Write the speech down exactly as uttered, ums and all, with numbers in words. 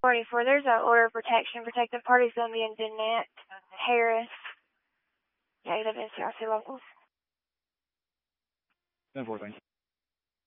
forty-four, there's an order of protection. Protected party's going to be in Jeanette Harris. Yeah, you live in C R C locals. ten four, thank you.